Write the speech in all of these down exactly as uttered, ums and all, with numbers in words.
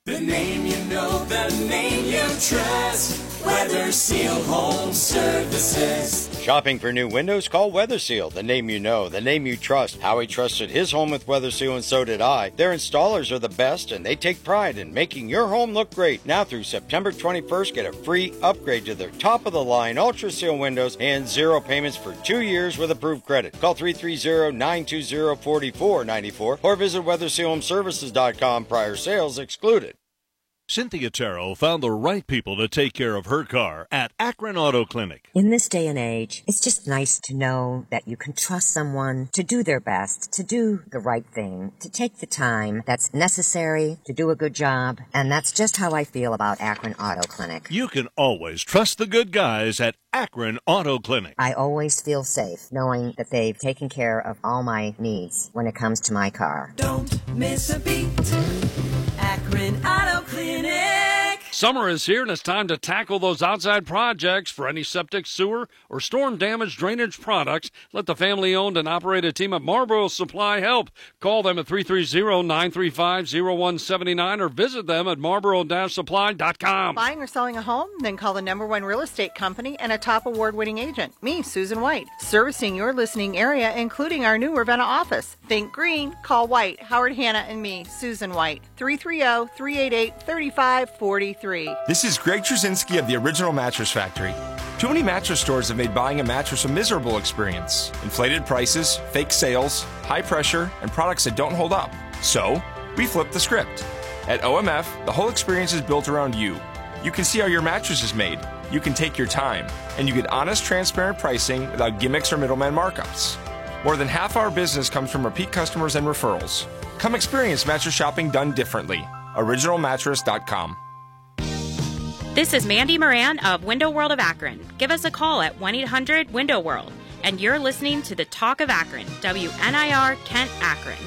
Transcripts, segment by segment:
The name you know, the name you trust. Weather Seal Home Services. Shopping for new windows? Call Weather Seal. The name you know, the name you trust. Howie trusted his home with Weather Seal, and so did I. Their installers are the best, and they take pride in making your home look great. Now through September twenty-first, get a free upgrade to their top-of-the-line Ultra Seal windows and zero payments for two years with approved credit. Call three three zero, nine two zero, four four nine four or visit weather seal home services dot com. Prior sales excluded. Cynthia Terrell found the right people to take care of her car at Akron Auto Clinic. In this day and age, it's just nice to know that you can trust someone to do their best, to do the right thing, to take the time that's necessary to do a good job. And that's just how I feel about Akron Auto Clinic. You can always trust the good guys at Akron Auto Clinic. I always feel safe knowing that they've taken care of all my needs when it comes to my car. Don't miss a beat. Akron Auto Clinic. Summer is here, and it's time to tackle those outside projects. For any septic, sewer, or storm damage drainage products, let the family-owned and operated team at Marlboro Supply help. Call them at three three zero, nine three five, zero one seven nine or visit them at marlboro dash supply dot com. Buying or selling a home? Then call the number one real estate company and a top award-winning agent, me, Susan White, servicing your listening area, including our new Ravenna office. Think green, call White, Howard Hanna, and me, Susan White, three three zero, three eight eight, three five four three. This is Greg Trzynski of the Original Mattress Factory. Too many mattress stores have made buying a mattress a miserable experience. Inflated prices, fake sales, high pressure, and products that don't hold up. So, we flipped the script. At O M F, the whole experience is built around you. You can see how your mattress is made. You can take your time. And you get honest, transparent pricing without gimmicks or middleman markups. More than half our business comes from repeat customers and referrals. Come experience mattress shopping done differently. original mattress dot com. This is Mandy Moran of Window World of Akron. Give us a call at one eight hundred window world. And you're listening to the Talk of Akron, W N I R Kent Akron.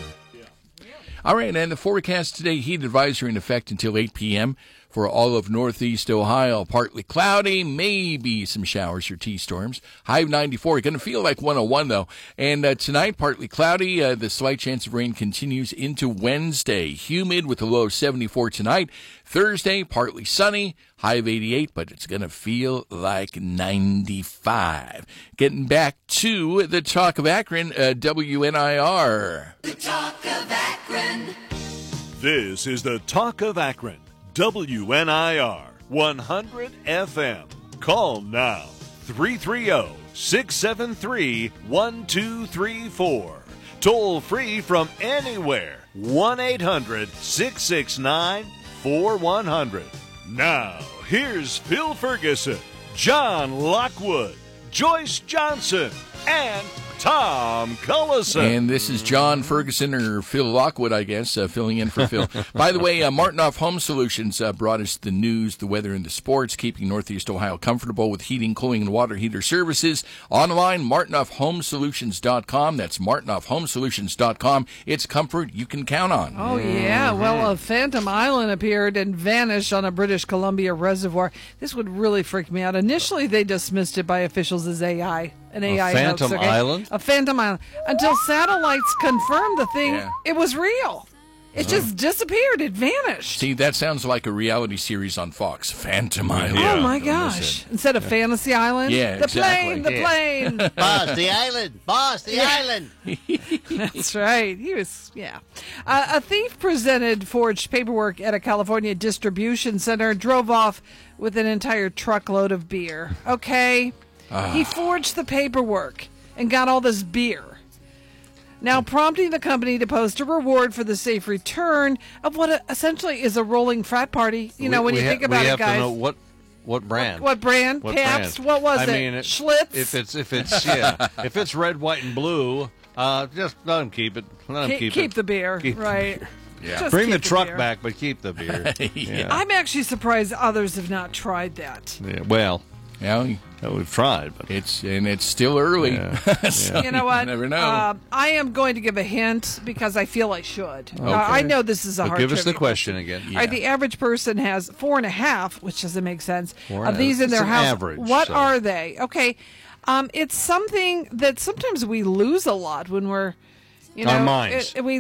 All right, and the forecast today, heat advisory in effect until eight p.m. for all of northeast Ohio. Partly cloudy, maybe some showers or T-storms. High of ninety-four. Going to feel like one oh one, though. And uh, tonight, partly cloudy. Uh, the slight chance of rain continues into Wednesday. Humid with a low of seventy-four tonight. Thursday, partly sunny. High of eighty-eight, but it's going to feel like ninety-five. Getting back to the Talk of Akron, uh, W N I R. The Talk of Akron. This is the Talk of Akron. W N I R one hundred F M. Call now three three zero, six seven three, one two three four. Toll free from anywhere. one eight hundred, six six nine, four one zero zero. Now, here's Phil Ferguson, John Lockwood, Joyce Johnson, and Tom Cullison. And this is John Ferguson, or Phil Lockwood, I guess, uh, filling in for Phil. By the way, uh, Martinoff Home Solutions uh, brought us the news, the weather, and the sports, keeping Northeast Ohio comfortable with heating, cooling, and water heater services. Online, martinoff home solutions dot com. That's martinoff home solutions dot com. It's comfort you can count on. Oh, yeah. Well, a phantom island appeared and vanished on a British Columbia reservoir. This would really freak me out. Initially, they dismissed it by officials as A I. An A I a phantom hoax, okay? island? A phantom island. Until satellites confirmed the thing, Yeah. it was real. It Uh-huh. just disappeared. It vanished. See, that sounds like a reality series on Fox. Phantom Island. Oh, my gosh. Instead of Fantasy Island? Yeah, The exactly. plane, the Yeah. plane. Boss, the island. Boss, the Yeah. island. That's right. He was, yeah. Uh, a thief presented forged paperwork at a California distribution center, drove off with an entire truckload of beer. Okay? Ah. He forged the paperwork and got all this beer. Now prompting the company to post a reward for the safe return of what essentially is a rolling frat party. You know, We- when we you ha- think about we it, have guys. to know what what brand. What brand? What Pabst? brand? What was I it? mean, it- Schlitz? If it's if it's yeah, if it's red, white, and blue, uh, just let them keep it. Let them keep, keep, keep it. the beer, Keep- right? Yeah. Just Bring the keep truck beer. back, but keep the beer. yeah. I'm actually surprised others have not tried that. Yeah, well, Yeah, we've tried, but it's and it's still early. Yeah. So You know what? never know. Um, I am going to give a hint because I feel I should. Uh, I know this is a But hard give us the trivia question again. All right, the average person has four and a half, which doesn't make sense, Four and of a- these in it's their an house. average, what so. are they? Okay, um, it's something that sometimes we lose a lot when we're, you know, Our minds. it- we